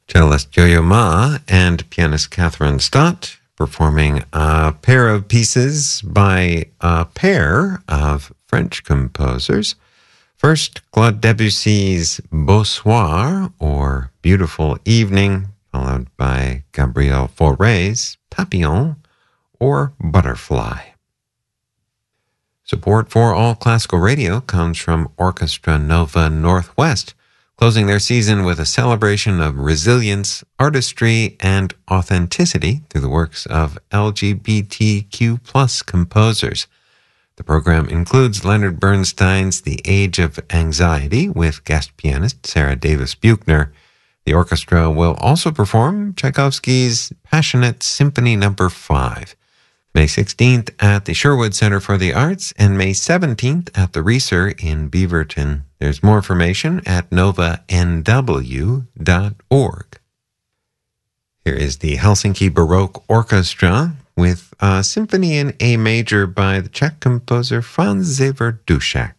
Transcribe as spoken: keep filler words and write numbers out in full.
Cellist Yo-Yo Ma and pianist Catherine Stott performing a pair of pieces by a pair of French composers. First, Claude Debussy's Beau Soir, or Beautiful Evening, followed by Gabriel Fauré's Papillon, or Butterfly. Support for All Classical Radio comes from Orchestra Nova Northwest, closing their season with a celebration of resilience, artistry, and authenticity through the works of L G B T Q plus composers. The program includes Leonard Bernstein's The Age of Anxiety with guest pianist Sarah Davis Buchner. The orchestra will also perform Tchaikovsky's Passionate Symphony Number five, May sixteenth at the Sherwood Center for the Arts and May seventeenth at the Reser in Beaverton. There's more information at nova n w dot org. Here is the Helsinki Baroque Orchestra with a symphony in A major by the Czech composer Franz Xaver Dušek.